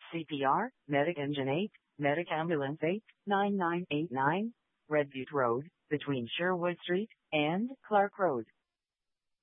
CPR, Medic Engine 8, Medic Ambulance 8, 9989, Red Butte Road, between Sherwood Street and Clark Road.